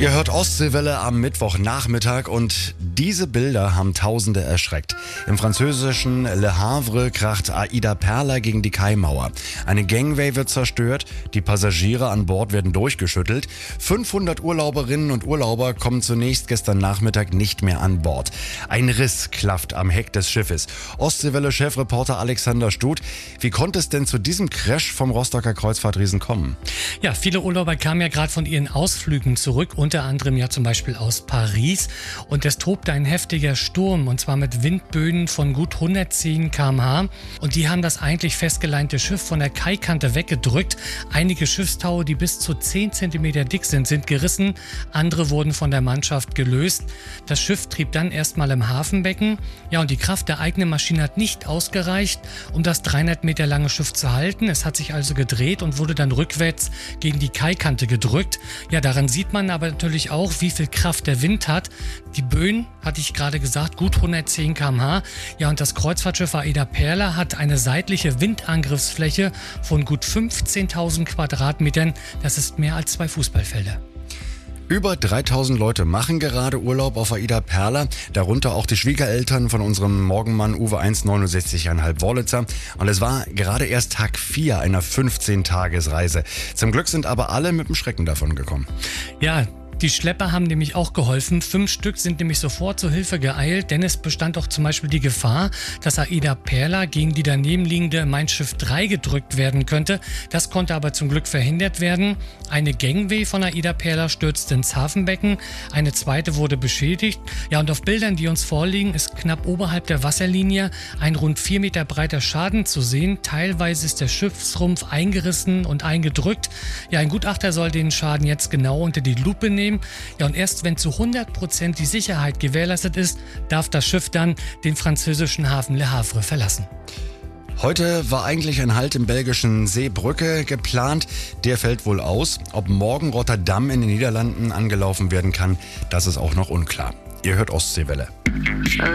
Ihr hört Ostseewelle am Mittwochnachmittag und diese Bilder haben Tausende erschreckt. Im französischen Le Havre kracht Aida Perla gegen die Kaimauer. Eine Gangway wird zerstört, die Passagiere an Bord werden durchgeschüttelt. 500 Urlauberinnen und Urlauber kommen zunächst gestern Nachmittag nicht mehr an Bord. Ein Riss klafft am Heck des Schiffes. Ostseewelle-Chefreporter Alexander Stut, wie konnte es denn zu diesem Crash vom Rostocker Kreuzfahrtriesen kommen? Ja, viele Urlauber kamen ja gerade von ihren Ausflügen zurück, unter anderem ja zum Beispiel aus Paris. Und es tobte ein heftiger Sturm, und zwar mit Windböen von gut 110 km/h. Und die haben das eigentlich festgeleinte Schiff von der Kaikante weggedrückt. Einige Schiffstaue, die bis zu 10 cm dick sind gerissen. Andere wurden von der Mannschaft gelöst. Das Schiff trieb dann erstmal im Hafenbecken. Ja, und die Kraft der eigenen Maschine hat nicht ausgereicht, um das 300 Meter lange Schiff zu halten. Es hat sich also gedreht und wurde dann rückwärts gegen die Kaikante gedrückt. Ja, daran sieht man aber natürlich auch, wie viel Kraft der Wind hat. Die Böen, hatte ich gerade gesagt, gut 110 km/h. Ja, und das Kreuzfahrtschiff Aida Perla hat eine seitliche Windangriffsfläche von gut 15.000 Quadratmetern. Das ist mehr als 2 Fußballfelder. Über 3000 Leute machen gerade Urlaub auf Aida Perla, darunter auch die Schwiegereltern von unserem Morgenmann Uwe 1,69,5 Wollitzer. Und es war gerade erst Tag 4 einer 15-Tagesreise. Zum Glück sind aber alle mit dem Schrecken davon gekommen. Ja, die Schlepper haben nämlich auch geholfen. 5 Stück sind nämlich sofort zur Hilfe geeilt, denn es bestand auch zum Beispiel die Gefahr, dass Aida Perla gegen die daneben liegende Mein Schiff 3 gedrückt werden könnte. Das konnte aber zum Glück verhindert werden. Eine Gangway von Aida Perla stürzte ins Hafenbecken, eine zweite wurde beschädigt. Ja, und auf Bildern, die uns vorliegen, ist knapp oberhalb der Wasserlinie ein rund 4 Meter breiter Schaden zu sehen. Teilweise ist der Schiffsrumpf eingerissen und eingedrückt. Ja, ein Gutachter soll den Schaden jetzt genau unter die Lupe nehmen. Ja, und erst wenn zu 100% die Sicherheit gewährleistet ist, darf das Schiff dann den französischen Hafen Le Havre verlassen. Heute war eigentlich ein Halt im belgischen Seebrücke geplant. Der fällt wohl aus. Ob morgen Rotterdam in den Niederlanden angelaufen werden kann, das ist auch noch unklar. Ihr hört Ostseewelle.